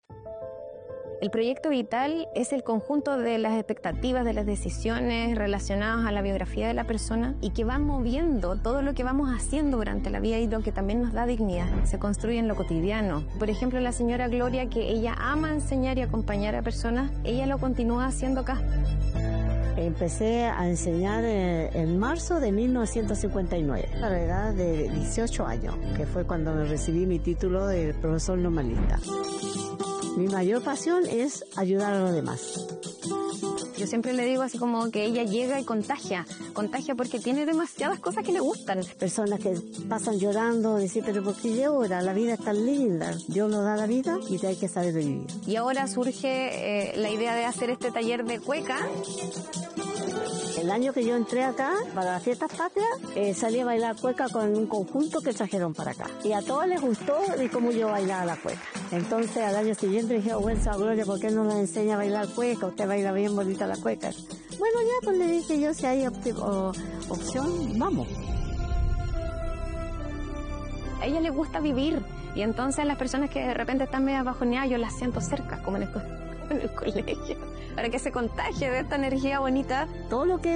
El proyecto vital es el conjunto de las expectativas, de las decisiones relacionadas a la biografía de la persona y que van moviendo todo lo que vamos haciendo durante la vida y lo que también nos da dignidad. Se construye en lo cotidiano. Por ejemplo, la señora Gloria, que ella ama enseñar y acompañar a personas, ella lo continúa haciendo acá. Empecé a enseñar en marzo de 1959, a la edad de 18 años, que fue cuando me recibí mi título de profesor normalista. Mi mayor pasión es ayudar a los demás. Yo siempre le digo así como que ella llega y contagia porque tiene demasiadas cosas que le gustan. Personas que pasan llorando, decir, pero ¿por qué llora? La vida es tan linda. Dios nos da la vida y hay que saber vivir. Y ahora surge la idea de hacer este taller de cueca. El año que yo entré acá, para las fiestas patrias, salí a bailar cueca con un conjunto que trajeron para acá. Y a todos les gustó de cómo yo bailaba la cueca. Entonces, al año siguiente dije, bueno, Gloria, ¿por qué no nos enseña a bailar cueca? Usted baila bien bonita la cueca. Bueno, ya, pues le dije yo, si hay opción, vamos. A ella le gusta vivir. Y entonces las personas que de repente están medio bajoneadas, yo las siento cerca, como en el colegio, para que se contagie de esta energía bonita. Todo lo que